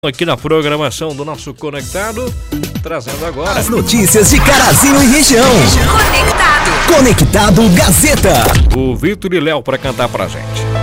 Aqui na programação do nosso Conectado, trazendo agora as notícias de Carazinho e região. Conectado Gazeta. O Vitor e Léo para cantar pra gente.